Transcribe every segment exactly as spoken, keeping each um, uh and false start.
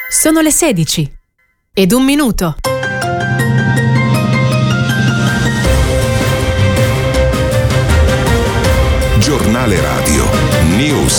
Sono le sedici ed un minuto. Giornale Radio News.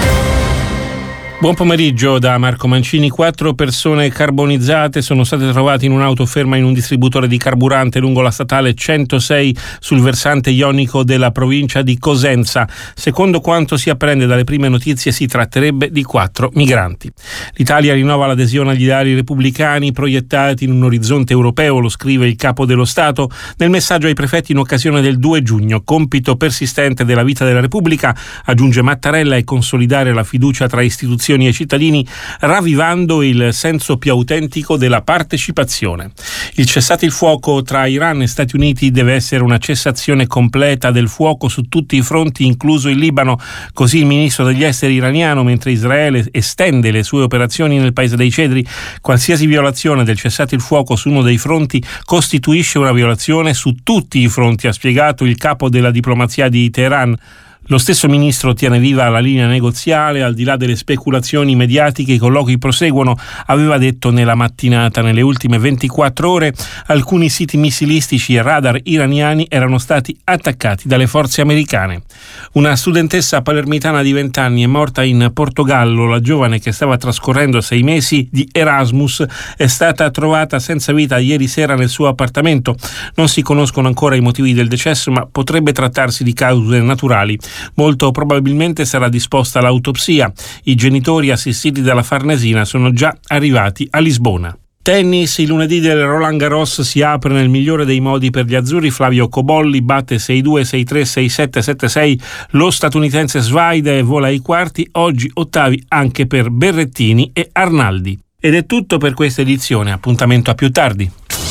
Buon pomeriggio da Marco Mancini. Quattro persone carbonizzate sono state trovate in un'auto ferma in un distributore di carburante lungo la statale centosei sul versante ionico della provincia di Cosenza. Secondo quanto si apprende dalle prime notizie, si tratterebbe di quattro migranti. L'Italia rinnova l'adesione agli ideali repubblicani proiettati in un orizzonte europeo, lo scrive il capo dello Stato nel messaggio ai prefetti in occasione del due giugno. Compito persistente della vita della Repubblica, aggiunge Mattarella, è consolidare la fiducia tra istituzioni e cittadini, ravvivando il senso più autentico della partecipazione. Il cessate il fuoco tra Iran e Stati Uniti deve essere una cessazione completa del fuoco su tutti i fronti, incluso il Libano, così il ministro degli esteri iraniano, mentre Israele estende le sue operazioni nel paese dei cedri. Qualsiasi violazione del cessate il fuoco su uno dei fronti costituisce una violazione su tutti i fronti, ha spiegato il capo della diplomazia di Teheran. Lo stesso ministro tiene viva la linea negoziale, al di là delle speculazioni mediatiche. I colloqui proseguono, aveva detto nella mattinata. Nelle ultime ventiquattro ore alcuni siti missilistici e radar iraniani erano stati attaccati dalle forze americane. Una studentessa palermitana di venti anni è morta in Portogallo. La giovane, che stava trascorrendo sei mesi di Erasmus, è stata trovata senza vita ieri sera nel suo appartamento. Non si conoscono ancora i motivi del decesso, ma potrebbe trattarsi di cause naturali. Molto probabilmente sarà disposta l'autopsia. I genitori, assistiti dalla Farnesina, sono già arrivati a Lisbona. Tennis, il lunedì del Roland Garros si apre nel migliore dei modi per gli azzurri. Flavio Cobolli batte sei due, sei tre, sei sette, sette sei lo statunitense Svaide e vola ai quarti. Oggi ottavi anche per Berrettini e Arnaldi. Ed è tutto per questa edizione, appuntamento a più tardi.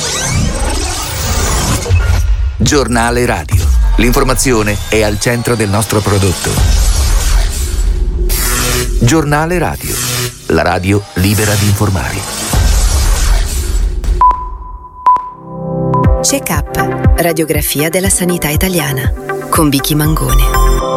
Giornale Radio. L'informazione è al centro del nostro prodotto. Giornale Radio. La radio libera di informare. Check-up. Radiografia della sanità italiana. Con Vicky Mangone.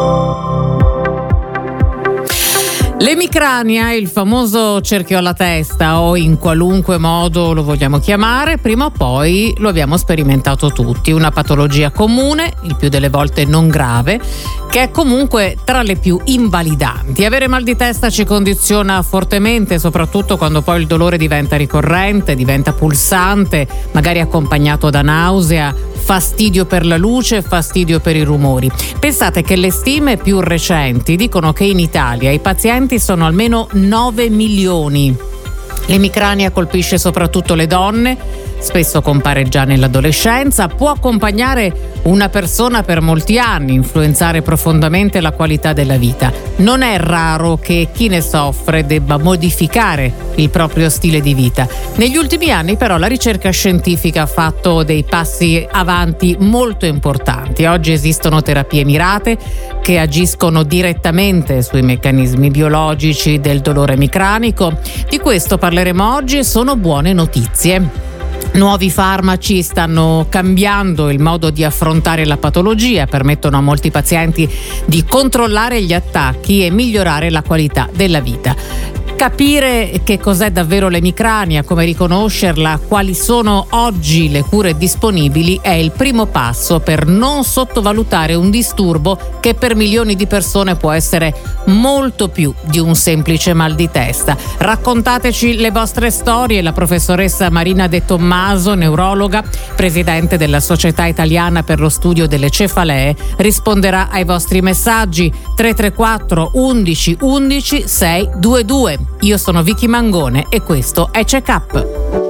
L'emicrania, il famoso cerchio alla testa, o in qualunque modo lo vogliamo chiamare, prima o poi lo abbiamo sperimentato tutti. Una patologia comune, il più delle volte non grave, che è comunque tra le più invalidanti. Avere mal di testa ci condiziona fortemente, soprattutto quando poi il dolore diventa ricorrente, diventa pulsante, magari accompagnato da nausea, fastidio per la luce, fastidio per i rumori. Pensate che le stime più recenti dicono che in Italia i pazienti sono almeno nove milioni. L'emicrania colpisce soprattutto le donne, spesso compare già nell'adolescenza, può accompagnare una persona per molti anni, influenzare profondamente la qualità della vita. Non è raro che chi ne soffre debba modificare il proprio stile di vita. Negli ultimi anni però la ricerca scientifica ha fatto dei passi avanti molto importanti. Oggi esistono terapie mirate che agiscono direttamente sui meccanismi biologici del dolore emicranico. Di questo parleremo oggi e sono buone notizie. Nuovi farmaci stanno cambiando il modo di affrontare la patologia, permettono a molti pazienti di controllare gli attacchi e migliorare la qualità della vita. Capire che cos'è davvero l'emicrania, come riconoscerla, quali sono oggi le cure disponibili è il primo passo per non sottovalutare un disturbo che per milioni di persone può essere molto più di un semplice mal di testa. Raccontateci le vostre storie. La professoressa Marina De Tommaso, neurologa, presidente della Società Italiana per lo Studio delle Cefalee, risponderà ai vostri messaggi. Tre tre quattro undici undici sei due due. Io sono Vicky Mangone e questo è Check Up.